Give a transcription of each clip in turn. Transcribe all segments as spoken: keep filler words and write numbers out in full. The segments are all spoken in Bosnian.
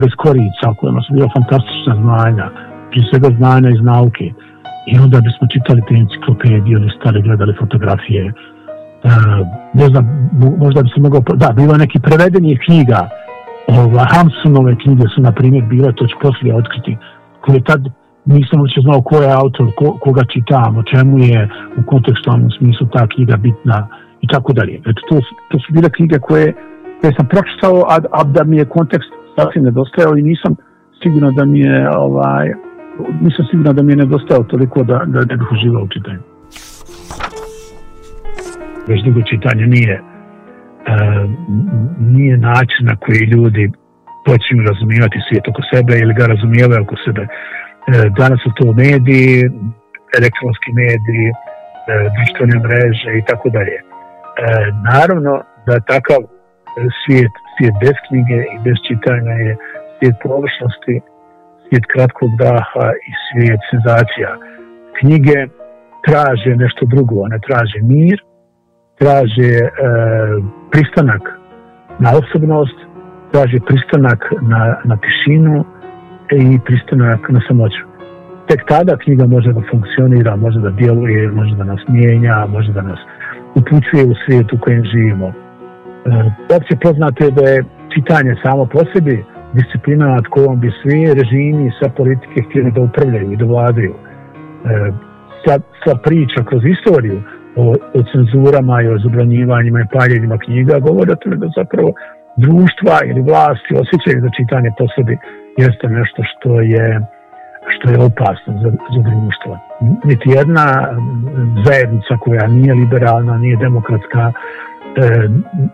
bez korica, u kojima su bila fantastična znanja, prije svega znanja iz nauke. I onda bismo čitali te enciklopedije, ili stali, gledali fotografije. E, ne znam, možda bi se mogao... Da, bilo neki prevedeni knjiga. Ova, Hamsunove knjige su, na primjer, bile, to ću poslije otkriti, koje tad nisam uopće znao ko je autor, ko, koga čitam, o čemu je u kontekstualnom smislu ta knjiga bitna i tako dalje. Eto, to, to su bile knjige koje, koje sam pročitao, a, a da mi je kontekst sasvim nedostajao i nisam sigurno da mi je ovaj, nisam sigurno da mi je nedostajao toliko da, da ne bih uživao u čitanju. Već dugo čitanje nije e, nije način na koji ljudi počinju razumijevati svijet oko sebe ili ga razumijevaju oko sebe. E, danas su to mediji, elektronski mediji, e, društvene mreže i tako dalje. E, naravno da takav svijet, svijet bez knjige i bez čitanja je svijet površnosti, svijet kratkog daha i svijet senzacija. Knjige traže nešto drugo, one traže mir, traže e, pristanak na osobnost, traže pristanak na, na tišinu i pristanak na samoću. Tek tada knjiga može da funkcionira, može da djeluje, može da nas mijenja, može da nas upućuje u svijet u kojem živimo. E, opće poznato je da je čitanje samo po sebi disciplina nad kojom bi svi režimi i sve politike htjeli da upravljaju i da vladaju. E, sva, sva priča kroz istoriju o, o cenzurama i o zabranjivanjima i paljenjima knjiga govori o tome da zapravo društva ili vlasti osjećaju da čitanje po sebi jeste nešto što je što je opasno za, za društvo. Niti jedna zajednica koja nije liberalna, nije demokratska, e,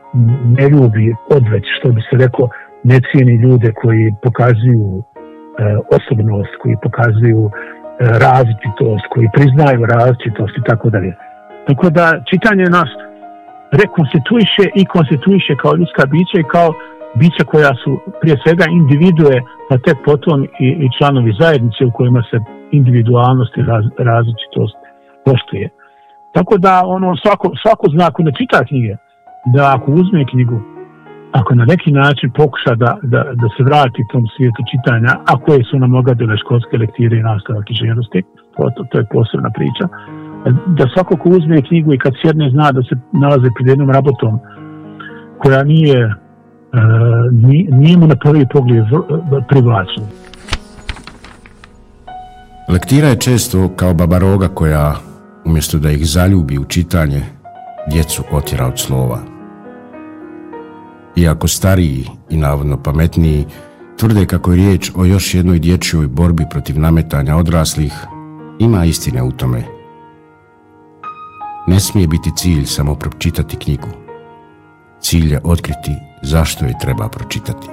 ne ljubi odveć, što bi se reklo, ne cijeni ljude koji pokazuju e, osobnost, koji pokazuju e, različitost, koji priznaju različitost i tako dalje. Tako da čitanje nas rekonstituiše i konstituiše kao ljudska bića i kao bića koja su prije svega individue, pa tek potom i, i članovi zajednice u kojima se individualnost i raz, različitost poštuje. Tako da ono svako, svako zna ako ne čita knjige, da ako uzme knjigu, ako na neki način pokuša da, da, da se vrati tom svijetu čitanja, a koje su nam ogadile školske lektire i nastavak književnosti, to, to je posebna priča, da svako ko uzme knjigu i kad sjedne zna da se nalaze pred jednom rabotom koja nije Uh, nije mu na prvi pogled privlačna. Lektira je često kao babaroga koja, umjesto da ih zaljubi u čitanje, djecu otjera od slova. Iako stariji i navodno pametniji tvrde kako je riječ o još jednoj dječjoj borbi protiv nametanja odraslih, ima istine u tome. Ne smije biti cilj samo pročitati knjigu. Cilj je otkriti zašto je treba pročitati.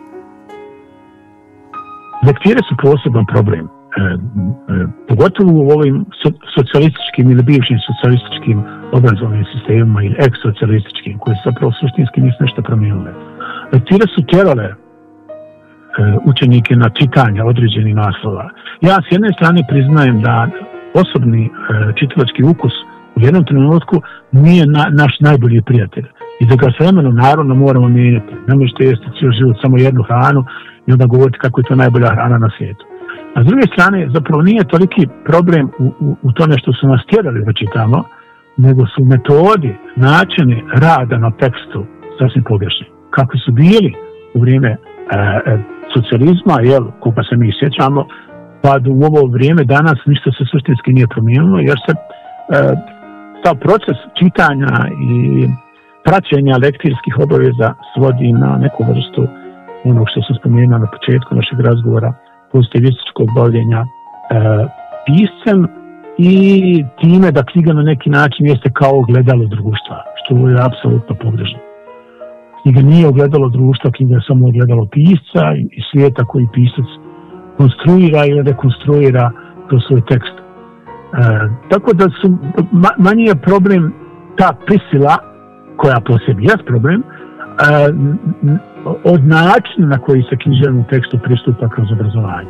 Lektire su poseban problem. E, e, pogotovo u ovim so, socijalističkim ili bivšim socijalističkim obrazovnim sistemima ili ex-socijalističkim, koji se zapravo suštinski nisu nešto promijenile. Lektire su tjerale e, učenike na čitanje određenih naslova. Ja s jedne strane priznajem da osobni e, čitalački ukus u jednom trenutku nije na, naš najbolji prijatelj. I da ga s vremenom naravno moramo mijenjati. Ne možete jesti cijel život samo jednu hranu i onda govoriti kako je to najbolja hrana na svijetu. A s druge strane, zapravo nije toliki problem u, u, u tome što su nas tjerali da čitamo, nego su metodi, načini rada na tekstu sasvim pogrešni. Kako su bili u vrijeme e, e, socijalizma, jel, koga se mi sjećamo, pa do u ovo vrijeme danas ništa se suštinski nije promijenilo, jer se e, taj proces čitanja i praćenja lektirskih obaveza svodi na neku vrstu onog što sam spomenuo na početku našeg razgovora, pozitivističkog bavljenja e, piscem i time da knjiga na neki način jeste kao ogledalo društva, što je apsolutno pogrešno. Knjiga nije ogledalo društva, knjiga je samo ogledalo pisca i svijeta koji pisac konstruira ili rekonstruira kroz svoj tekst. E, tako da su, ma, manji je problem ta prisila koja po sebi je problem, a, od načina na koji se književnom tekstu pristupa kroz obrazovanje.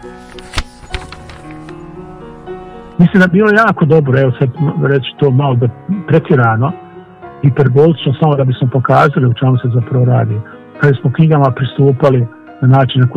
Mislim da je bilo jako dobro, evo sad reći to malo da pretjerano, hiperbolično, samo da bismo pokazali u čemu se zapravo radi. Kada smo knjigama pristupali na način na koji